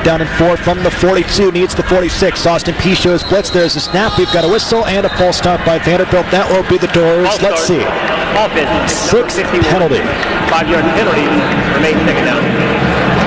Second down and 4 from the 42, needs the 46. Austin Peay shows blitz. There's a snap. We've got a whistle and a false start by Vanderbilt. That will be the doors. Let's see. Sixth penalty. 5-yard penalty. Remains second down.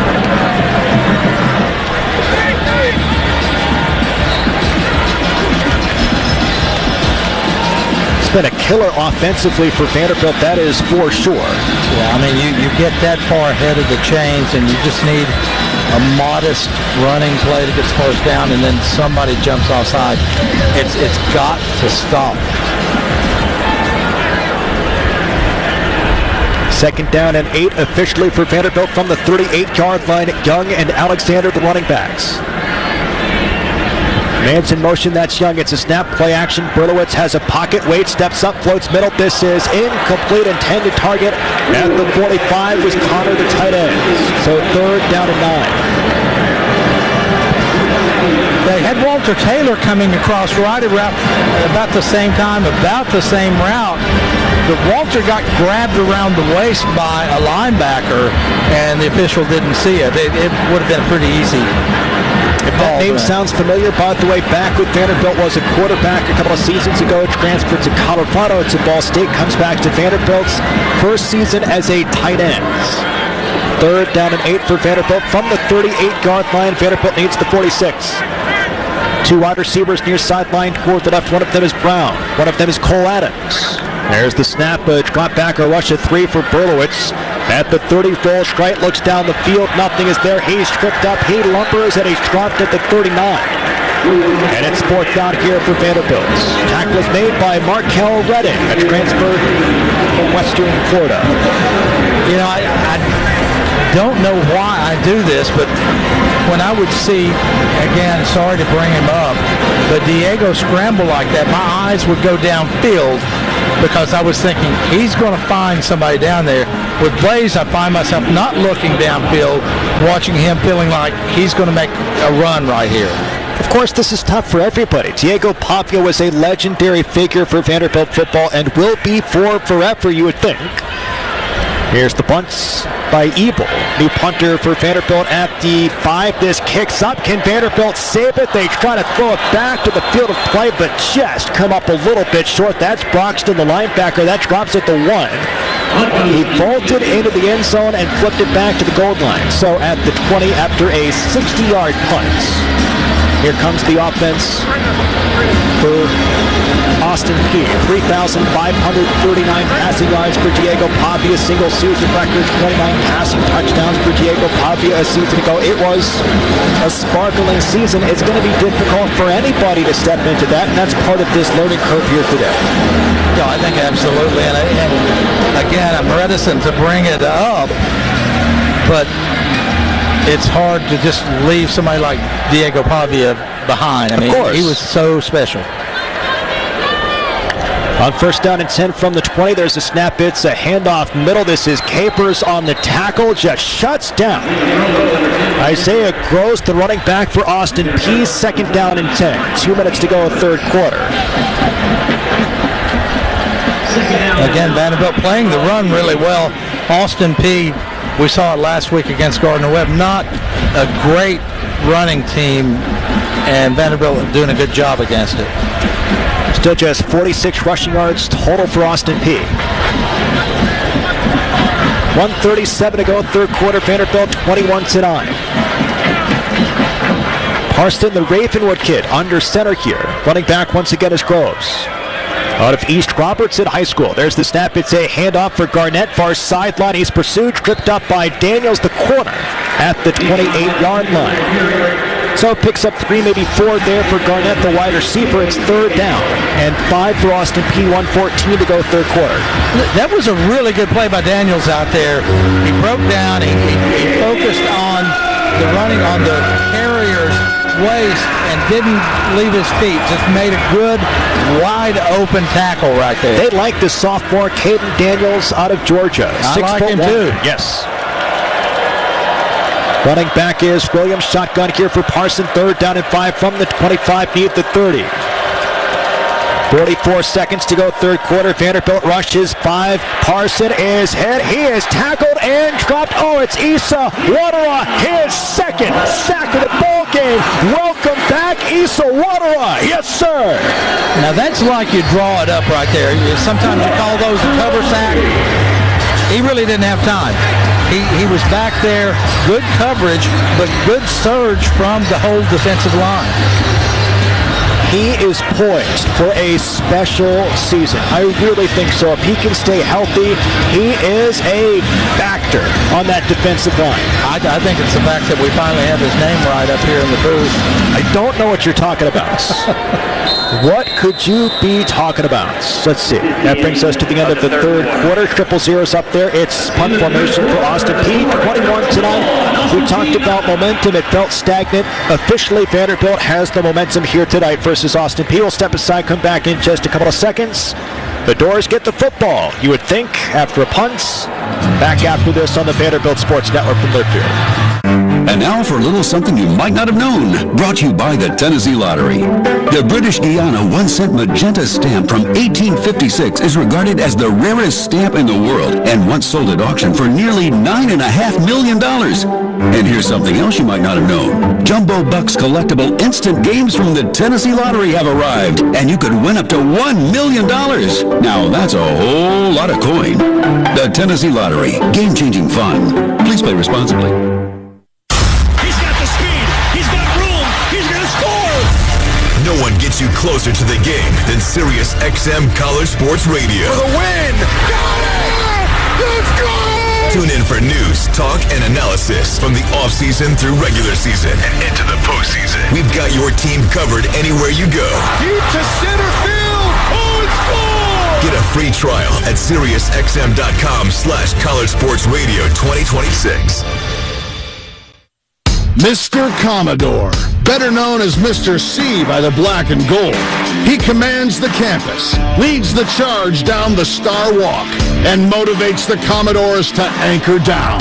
Been a killer offensively for Vanderbilt, that is for sure. Yeah, I mean, you get that far ahead of the chains and you just need a modest running play to get first down, and then somebody jumps offside. It's got to stop. Second down and 8 officially for Vanderbilt from the 38-yard line. Young and Alexander, the running backs. Man's in motion, that's Young. It's a snap, play action. Berlowitz has a pocket, Wade steps up, floats middle. This is incomplete, intended target at the 45 was Connor, the tight end. So third down and 9. They had Walter Taylor coming across right around about the same time, about the same route. But Walter got grabbed around the waist by a linebacker, and the official didn't see it. It would have been pretty easy. If that name sounds familiar, by the way, back with Vanderbilt was a quarterback a couple of seasons ago, transferred to Colorado to Ball State, comes back to Vanderbilt's first season as a tight end. Third down and 8 for Vanderbilt from the 38-yard line. Vanderbilt needs the 46. Two wide receivers near sideline toward the left. One of them is Brown. One of them is Cole Adams. There's the snap, drop back, a rush of 3 for Berlowitz. At the 30, Joel Streit looks down the field. Nothing is there. He's tripped up. He lumbers and he's dropped at the 39. And it's fourth down here for Vanderbilt. Tackle is made by Markel Redding, a transfer from Western Florida. You know, I don't know why I do this, but when I would see, again, sorry to bring him up, but Diego scramble like that, my eyes would go downfield because I was thinking he's going to find somebody down there. With Blaze, I find myself not looking downfield, watching him feeling like he's going to make a run right here. Of course, this is tough for everybody. Diego Pavia was a legendary figure for Vanderbilt football and will be for forever, you would think. Here's the bunts by Ebel. New punter for Vanderbilt at the 5. This kicks up. Can Vanderbilt save it? They try to throw it back to the field of play, but just come up a little bit short. That's Broxton, the linebacker. That drops at the 1. He vaulted into the end zone and flipped it back to the goal line. So at the 20 after a 60-yard punt. Here comes the offense for Austin Peay. 3,539 passing yards for Diego Pavia. Single season record, 29 passing touchdowns for Diego Pavia a season ago. It was a sparkling season. It's going to be difficult for anybody to step into that, and that's part of this learning curve here today. Yeah, I think absolutely. And again, I'm reticent to bring it up, but it's hard to just leave somebody like Diego Pavia behind. I mean, he was so special. On first down and 10 from the 20, there's a snap. It's a handoff middle. This is Capers on the tackle, just shuts down Isaiah Gross, the running back for Austin Peay. Second down and 10. 2 minutes to go, third quarter. Again, Vanderbilt playing the run really well. Austin Peay, we saw it last week against Gardner-Webb, not a great running team, and Vanderbilt doing a good job against it. Still just 46 rushing yards total for Austin Peay. 1:37 to go, third quarter. Vanderbilt 21-9. Parston, the Ravenwood kid, under center here. Running back once again is Groves. Out of East Robertson High School. There's the snap. It's a handoff for Garnett, far sideline. He's pursued, tripped up by Daniels, the corner, at the 28-yard line. So it picks up 3, maybe 4 there for Garnett, the wide receiver. It's third down and 5 for Austin Peay. 1:14 to go, third quarter. That was a really good play by Daniels out there. He broke down. He focused on the running on the carrier's waist and didn't leave his feet. Just made a good, wide open tackle right there. They like the sophomore Caden Daniels out of Georgia. I like him too. Yes. Running back is Williams. Shotgun here for Parson. Third down and 5 from the 25, near the 30. 44 seconds to go, third quarter. Vanderbilt rushes 5. Parson is hit. He is tackled and dropped. Oh, it's Issa Wadara, his second sack of the game. Welcome back, Issa Wadara. Yes, sir. Now that's like you draw it up right there. Sometimes you call those a cover sack. He really didn't have time. He was back there, good coverage, but good surge from the whole defensive line. He is poised for a special season. I really think so. If he can stay healthy, he is a factor on that defensive line. I think it's the fact that we finally have his name right up here in the booth. I don't know what you're talking about. What could you be talking about? Let's see. That brings us to the end of the third quarter. 0-0's up there. It's punt formation for Austin Peay. 21 tonight. We talked about momentum. It felt stagnant. Officially, Vanderbilt has the momentum here tonight versus Austin Peay. Will step aside, come back in just a couple of seconds. The Doors get the football, you would think, after a punt. Back after this on the Vanderbilt Sports Network from Learfield. And now for a little something you might not have known, brought to you by the Tennessee Lottery. The British Guiana 1-cent magenta stamp from 1856 is regarded as the rarest stamp in the world and once sold at auction for nearly $9.5 million. And here's something else you might not have known. Jumbo Bucks collectible instant games from the Tennessee Lottery have arrived, and you could win up to $1 million. Now that's a whole lot of coin. The Tennessee Lottery, game-changing fun. Please play responsibly. No one gets you closer to the game than Sirius XM College Sports Radio. For the win! Got it! Let's go! Tune in for news, talk, and analysis from the offseason through regular season and into the postseason. We've got your team covered anywhere you go. Deep to center field! Oh, it's gone! Get a free trial at SiriusXM.com/College Sports Radio 2026. Mr. Commodore, better known as Mr. C by the black and gold. He commands the campus, leads the charge down the Star Walk, and motivates the Commodores to anchor down.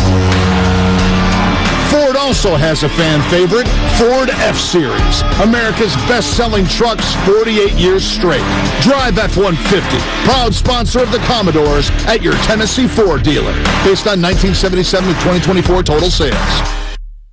Ford also has a fan favorite, Ford F-Series, America's best-selling trucks 48 years straight. Drive F-150, proud sponsor of the Commodores at your Tennessee Ford dealer, based on 1977 to 2024 total sales.